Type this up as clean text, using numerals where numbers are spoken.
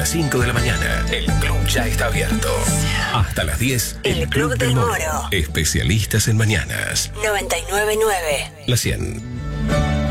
las 5 de la mañana. El club ya está abierto. Hasta las 10, El Club del Moro. Especialistas en mañanas. 99.9. La 100.